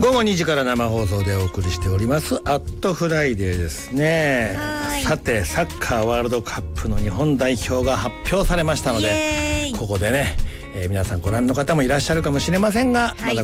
午後2時から生放送でお送りしておりますアットフライデーですね。さてサッカーワールドカップの日本代表が発表されましたので、ここでね、皆さんご覧の方もいらっしゃるかもしれませんが、まだ